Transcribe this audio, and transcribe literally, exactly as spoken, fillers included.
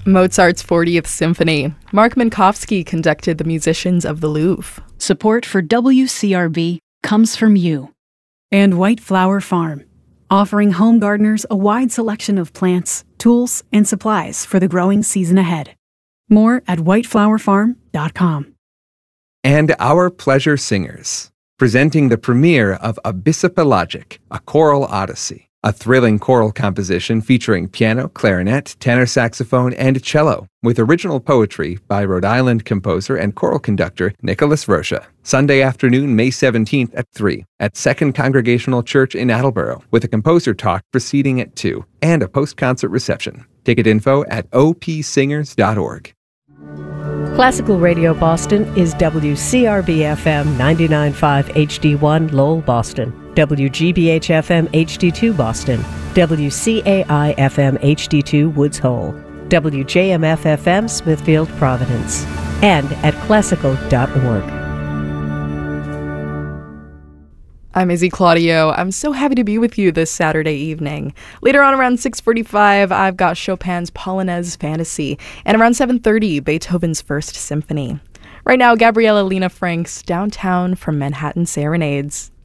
Mozart's fortieth Symphony. Mark Minkowski conducted the musicians of the Louvre. Support for W C R B comes from you. And White Flower Farm, offering home gardeners a wide selection of plants, tools, and supplies for the growing season ahead. More at white flower farm dot com. And Our Pleasure Singers, presenting the premiere of Abyssopelagic, a choral odyssey. A thrilling choral composition featuring piano, clarinet, tenor saxophone, and cello, with original poetry by Rhode Island composer and choral conductor Nicholas Rocha. Sunday afternoon, May seventeenth at three, at Second Congregational Church in Attleboro, with a composer talk proceeding at two, and a post-concert reception. Ticket info at o p singers dot org. Classical Radio Boston is W C R B F M ninety-nine point five H D one Lowell, Boston, W G B H F M H D two Boston, W C A I F M H D two Woods Hole, W J M F F M Smithfield, Providence, and at classical dot org. I'm Izzy Claudio. I'm so happy to be with you this Saturday evening. Later on around six forty-five, I've got Chopin's Polonaise Fantasy, and around seven thirty, Beethoven's First Symphony. Right now, Gabriella Lena Frank's Downtown from Manhattan Serenades.